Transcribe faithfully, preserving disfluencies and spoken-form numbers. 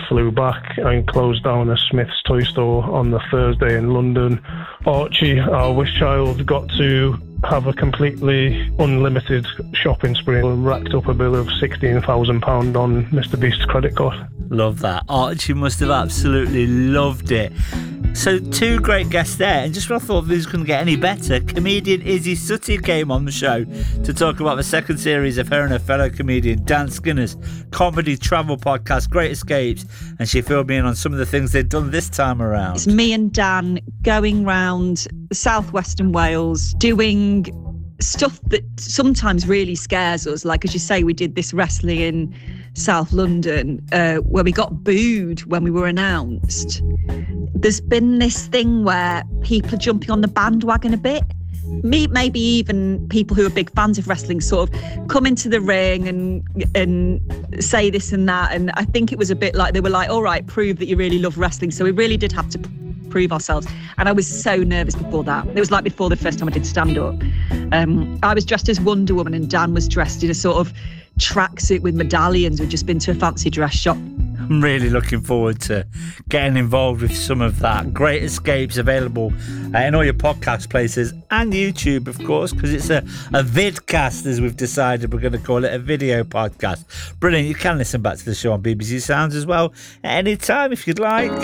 flew back and closed down a Smith's toy store on the Thursday in London. Archie, our wish child, got to have a completely unlimited shopping spree and racked up a bill of sixteen thousand pounds on Mister Beast's credit card. Love that. Archie must have absolutely loved it. So two great guests there, and just when I thought this couldn't get any better, comedian Izzy Suttie came on the show to talk about the second series of her and her fellow comedian Dan Skinner's comedy travel podcast Great Escapes, and she filled me in on some of the things they'd done this time around. It's me and Dan going round southwestern Wales doing stuff that sometimes really scares us. Like, as you say, we did this wrestling in South London uh, where we got booed when we were announced. There's been this thing where people are jumping on the bandwagon a bit. Me, maybe even people who are big fans of wrestling sort of come into the ring and and say this and that. And I think it was a bit like they were like, all right, prove that you really love wrestling. So we really did have to prove ourselves. And I was so nervous before that. It was like before the first time I did stand-up. Um, I was dressed as Wonder Woman and Dan was dressed in a sort of tracksuit with medallions. We'd just been to a fancy dress shop. I'm really looking forward to getting involved with some of that. Great Escapes available uh, in all your podcast places and YouTube, of course, because it's a, a vidcast, as we've decided we're going to call it, a video podcast. Brilliant. You can listen back to the show on B B C Sounds as well at any time if you'd like.